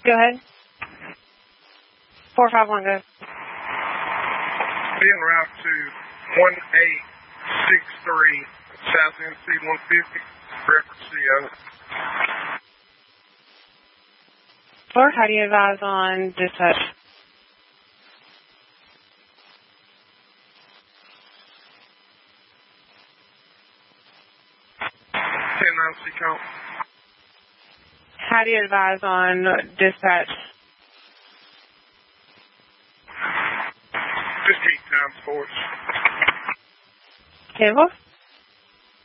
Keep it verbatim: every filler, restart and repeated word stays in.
Go ahead. four five one, go. Being route to one eight six three South N C one fifty, reference C O. Or how do you advise on dispatch? ten nine C count. How do you advise on dispatch? Just meet time sports. Campbell?